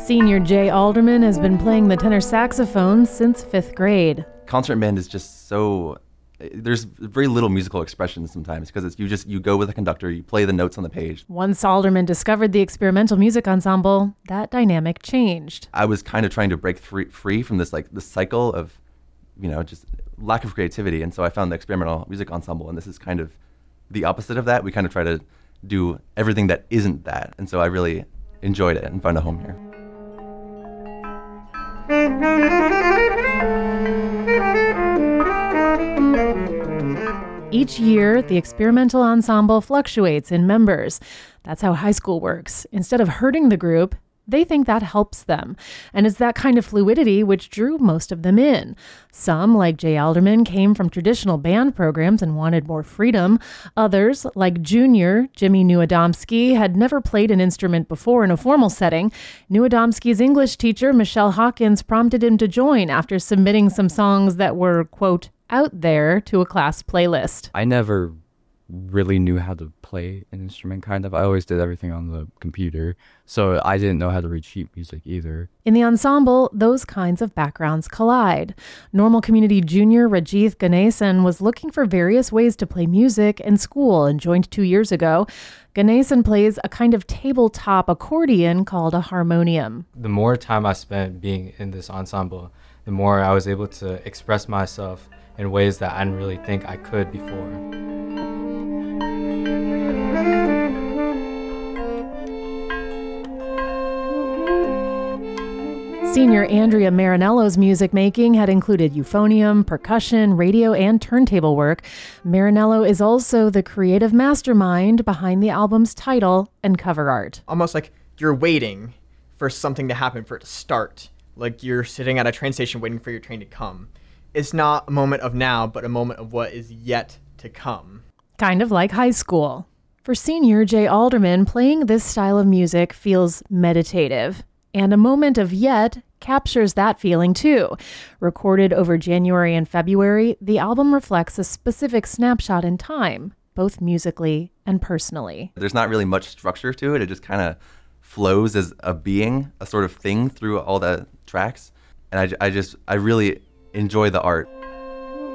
Senior Jay Alderman has been playing the tenor saxophone since 5th grade. Concert band is just so, there's very little musical expression sometimes because it's you go with the conductor, you play the notes on the page. Once Alderman discovered the experimental music ensemble, that dynamic changed. I was kind of trying to break free from this cycle of, just lack of creativity. And so I found the experimental music ensemble, and this is kind of the opposite of that. We kind of try to do everything that isn't that. And so I really enjoyed it and found a home here. Each year, the experimental ensemble fluctuates in members. That's how high school works. Instead of hurting the group, they think that helps them. And it's that kind of fluidity which drew most of them in. Some, like Jay Alderman, came from traditional band programs and wanted more freedom. Others, like Junior Jimmy Nieuwadomski, had never played an instrument before in a formal setting. Nieuwadomski's English teacher, Michelle Hawkins, prompted him to join after submitting some songs that were, quote, out there to a class playlist. I never really knew how to play an instrument, kind of. I always did everything on the computer, so I didn't know how to read sheet music either. In the ensemble, those kinds of backgrounds collide. Normal Community junior Rajith Ganesan was looking for various ways to play music in school and joined 2 years ago. Ganesan plays a kind of tabletop accordion called a harmonium. The more time I spent being in this ensemble, the more I was able to express myself in ways that I didn't really think I could before. Senior Andrea Marinello's music making had included euphonium, percussion, radio, and turntable work. Marinello is also the creative mastermind behind the album's title and cover art. Almost like you're waiting for something to happen, for it to start. Like you're sitting at a train station waiting for your train to come. It's not a moment of now, but a moment of what is yet to come. Kind of like high school. For Senior Jay Alderman, playing this style of music feels meditative. And A Moment of Yet captures that feeling too. Recorded over January and February, the album reflects a specific snapshot in time, both musically and personally. There's not really much structure to it. It just kind of flows as a being, a sort of thing through all the tracks. And I really enjoy the art.